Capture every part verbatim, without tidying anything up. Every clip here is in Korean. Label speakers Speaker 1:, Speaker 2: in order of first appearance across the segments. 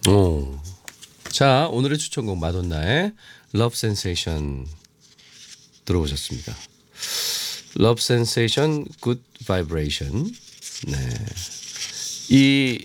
Speaker 1: 오. 자, 오늘의 추천곡 마돈나의 Love Sensation 들어보셨습니다. Love Sensation, Good Vibration. 네. 이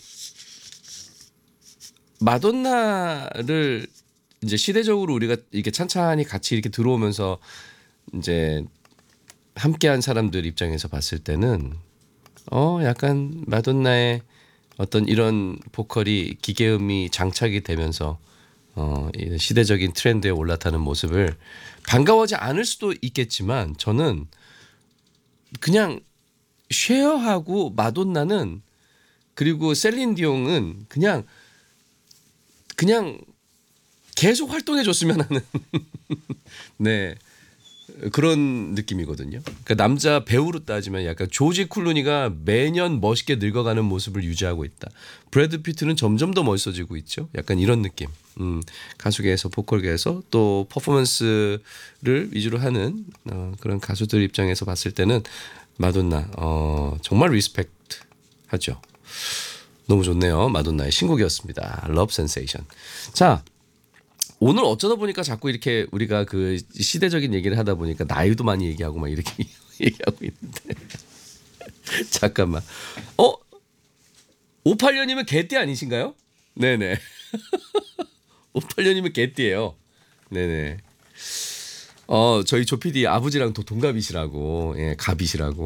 Speaker 1: 마돈나를 이제 시대적으로 우리가 이렇게 찬찬히 같이 이렇게 들어오면서 이제 함께한 사람들 입장에서 봤을 때는 어 약간 마돈나의 어떤 이런 보컬이 기계음이 장착이 되면서 어 이 시대적인 트렌드에 올라타는 모습을 반가워하지 않을 수도 있겠지만 저는 그냥 쉐어하고 마돈나는 그리고 셀린 디옹은 그냥 그냥 계속 활동해 줬으면 하는 네 그런 느낌이거든요. 그러니까 남자 배우로 따지면 약간 조지 클루니가 매년 멋있게 늙어가는 모습을 유지하고 있다. 브래드 피트는 점점 더 멋있어지고 있죠. 약간 이런 느낌. 음, 가수계에서 보컬계에서 또 퍼포먼스를 위주로 하는 어, 그런 가수들 입장에서 봤을 때는 마돈나 어, 정말 리스펙트 하죠. 너무 좋네요. 마돈나의 신곡이었습니다. Love Sensation. 자, 오늘 어쩌다 보니까 자꾸 이렇게 우리가 그 시대적인 얘기를 하다 보니까 나이도 많이 얘기하고 막 이렇게 얘기하고 있는데 잠깐만. 어? 오십팔 년이면 개띠 아니신가요? 네네. 오십팔 년이면 개띠예요. 네네. 어 저희 조피디 아버지랑 또 동갑이시라고 예 갑이시라고.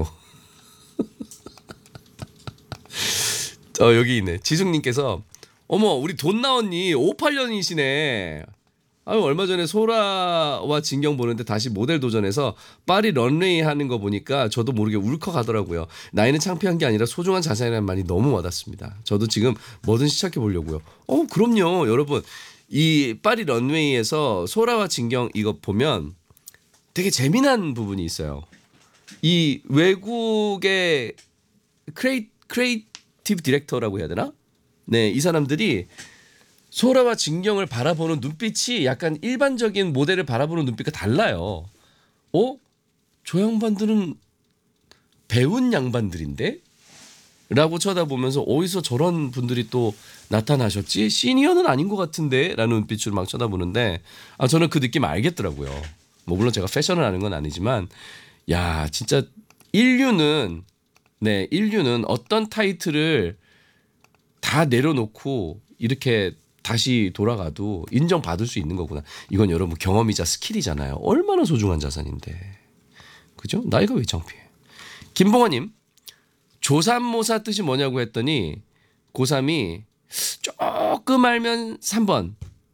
Speaker 1: 어 여기 있네. 지숙님께서 어머 우리 돈나 언니 오십팔 년이시네. 아유 얼마 전에 소라와 진경 보는데 다시 모델 도전해서 파리 런웨이 하는 거 보니까 저도 모르게 울컥하더라고요. 나이는 창피한 게 아니라 소중한 자산이라는 말이 너무 와닿습니다. 저도 지금 뭐든 시작해 보려고요. 어 그럼요 여러분. 이 파리 런웨이에서 소라와 진경 이거 보면 되게 재미난 부분이 있어요. 이 외국의 크레이, 크리에이티브 디렉터라고 해야 되나? 네, 이 사람들이 소라와 진경을 바라보는 눈빛이 약간 일반적인 모델을 바라보는 눈빛과 달라요. 어? 저 양반들은 배운 양반들인데? 라고 쳐다보면서 어디서 저런 분들이 또 나타나셨지? 시니어는 아닌 것 같은데? 라는 눈빛으로 막 쳐다보는데 아 저는 그 느낌 알겠더라고요. 뭐 물론 제가 패션을 아는 건 아니지만 야 진짜 인류는 네 인류는 어떤 타이틀을 다 내려놓고 이렇게 다시 돌아가도 인정받을 수 있는 거구나. 이건 여러분 경험이자 스킬이잖아요. 얼마나 소중한 자산인데. 그죠? 나이가 왜 창피해. 김봉화님. 조삼모사 뜻이 뭐냐고 했더니 고삼이 조금 알면 삼 번